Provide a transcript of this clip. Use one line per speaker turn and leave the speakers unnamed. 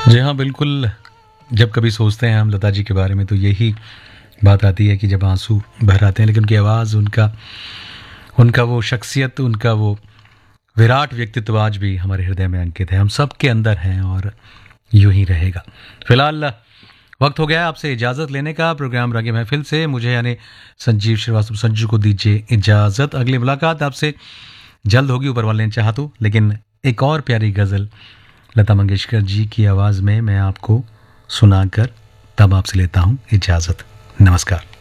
जी हाँ, बिल्कुल। जब कभी सोचते हैं हम लता जी के बारे में तो यही बात आती है कि जब आँसू भर आते हैं, लेकिन उनकी आवाज़, उनका उनका वो शख्सियत, उनका वो विराट व्यक्तित्व आज भी हमारे हृदय में अंकित है, हम सबके अंदर हैं और यूँ ही रहेगा। फ़िलहाल वक्त हो गया है आपसे इजाज़त लेने का। प्रोग्राम राग महफ़िल से मुझे यानी संजीव श्रीवास्तव संजू को दीजिए इजाज़त। अगली मुलाकात आपसे जल्द होगी, ऊपर वाले ने चाहा तो। लेकिन एक और प्यारी गज़ल लता मंगेशकर जी की आवाज़ में मैं आपको सुनाकर तब आपसे लेता हूँ इजाज़त। नमस्कार।